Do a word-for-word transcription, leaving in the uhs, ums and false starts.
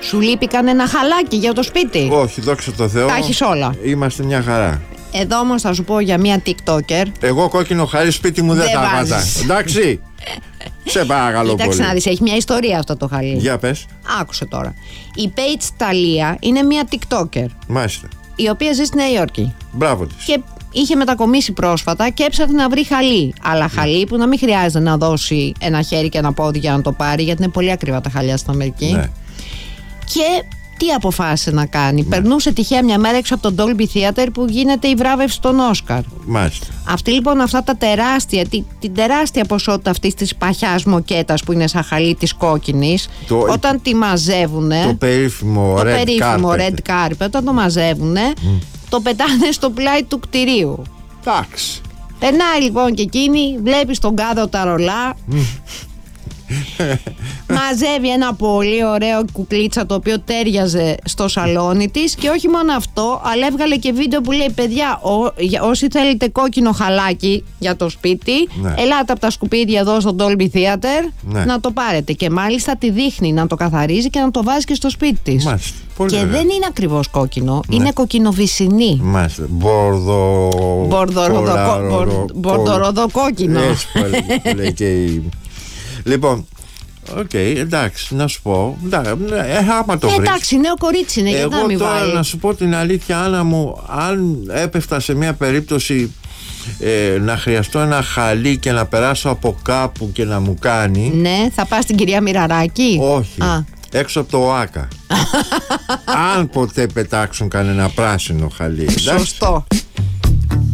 Σου λείπει κανένα χαλάκι για το σπίτι? Όχι, δόξα τω Θεώ. Τα έχεις όλα. Είμαστε μια χαρά. Εδώ όμως θα σου πω για μια TikToker. Εγώ κόκκινο χαλί σπίτι μου δεν Δεν θα βάζεις. βάζα. Εντάξει. Σε παρακαλώ πολύ. Κοίταξε να δεις, έχει μια ιστορία αυτό το χαλί. Για πες. Άκουσε τώρα. Η Paige Thalia είναι μια TikToker, Μάλιστα. η οποία ζει στη Νέα Υόρκη. Μπράβο της. Και είχε μετακομίσει πρόσφατα και έψαχνε να βρει χαλί. Αλλά χαλί που να μην χρειάζεται να δώσει ένα χέρι και ένα πόδι για να το πάρει, γιατί είναι πολύ ακριβά τα χαλιά στην Αμερική. Ναι. Και τι αποφάσισε να κάνει? Ναι. Περνούσε τυχαία μια μέρα έξω από τον Dolby Theater που γίνεται η βράβευση των Όσκαρ. Μάλιστα. Αυτή λοιπόν, αυτά τα τεράστια, την, την τεράστια ποσότητα αυτής της παχιάς μοκέτας που είναι σαν χαλί της κόκκινης, το, όταν τη μαζεύουνε. Το περίφημο το red περίφημο carpet. red carpet, όταν το μαζεύουνε, mm. το πετάνε στο πλάι του κτηρίου. Εντάξει. Περνάει λοιπόν και εκείνη, βλέπει τον κάδο τα ρολά. Mm. Μαζεύει ένα πολύ ωραίο κουκλίτσα το οποίο τέριαζε στο σαλόνι της. Και όχι μόνο αυτό, αλλά έβγαλε και βίντεο που λέει: παιδιά, ό, για, όσοι θέλετε κόκκινο χαλάκι για το σπίτι, ναι. ελάτε από τα σκουπίδια εδώ στο Dolby Theater, ναι. να το πάρετε. Και μάλιστα τη δείχνει να το καθαρίζει και να το βάζει και στο σπίτι της. Μάλιστα. Πολύ και ωραία. Δεν είναι ακριβώς κόκκινο, ναι. είναι κοκκινοβυσσινή. Μάλιστα. Μπορδο... Μπορδοροδοκόκκινο. Έτσι που λέει και η... Λοιπόν, οκ, okay, εντάξει, να σου πω. Εντάξει, ε, άμα το βρεις. Εντάξει, νέο κορίτσι είναι, γιατί να μην τώρα βάλει. Να σου πω την αλήθεια, Άννα μου, αν έπεφτα σε μια περίπτωση ε, να χρειαστώ ένα χαλί και να περάσω από κάπου και να μου κάνει. Ναι, θα πας στην κυρία Μυραράκη. Όχι. Α. Έξω από το ΟΑΚΑ. Αν ποτέ πετάξουν κανένα πράσινο χαλί. Σωστό.